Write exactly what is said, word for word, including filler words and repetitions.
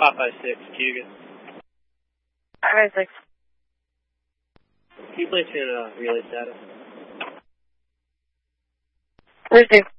five five six, Cuga. five five six. Can you place me in uh, relay status? Received.